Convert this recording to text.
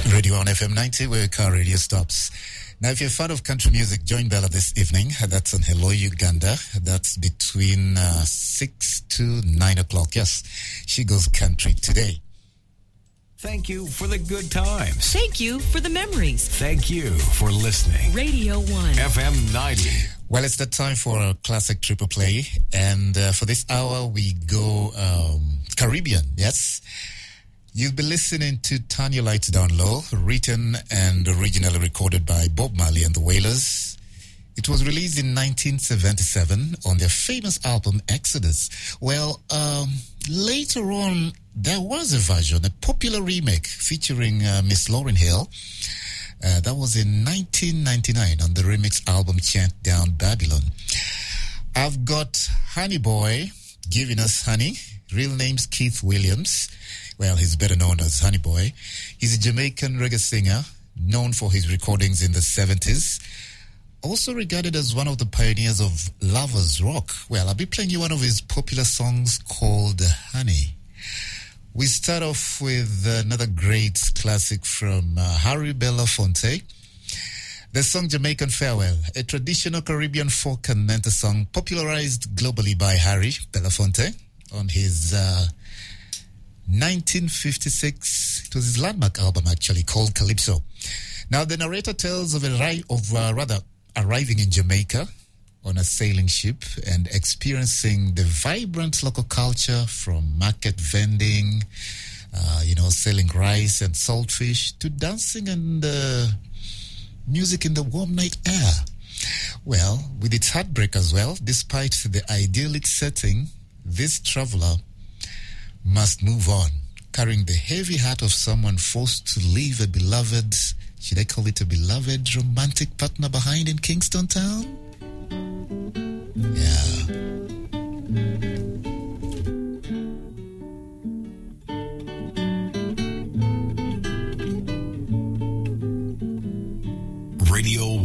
Radio on FM 90, where car radio stops. Now, if you're a fan of country music, join Bella this evening. That's on Hello Uganda. That's between 6 to 9 o'clock. Yes, she goes country today. Thank you for the good times. Thank you for the memories. Thank you for listening. Radio 1. FM 90. Well, it's the time for a classic triple play. And for this hour, we go Caribbean, yes? You'll be listening to Turn Your Lights Down Low, written and originally recorded by Bob Marley and the Wailers. It was released in 1977 on their famous album Exodus. Well, later on, there was a version, a popular remake featuring Miss Lauryn Hill. That was in 1999 on the remix album Chant Down Babylon. I've got Honey Boy giving us Honey. Real name's Keith Williams. Well, he's better known as Honey Boy. He's a Jamaican reggae singer, known for his recordings in the 70s. Also regarded as one of the pioneers of lovers rock. Well, I'll be playing you one of his popular songs called Honey. We start off with another great classic from Harry Belafonte. The song Jamaican Farewell, a traditional Caribbean folk and mental song popularized globally by Harry Belafonte on his 1956, it was his landmark album actually, called Calypso. Now the narrator tells of arriving in Jamaica on a sailing ship and experiencing the vibrant local culture from market vending, selling rice and saltfish, to dancing and music in the warm night air. Well, with its heartbreak as well, despite the idyllic setting, this traveler must move on, carrying the heavy heart of someone forced to leave a beloved, should I call it a beloved romantic partner behind in Kingston Town? Yeah. Radio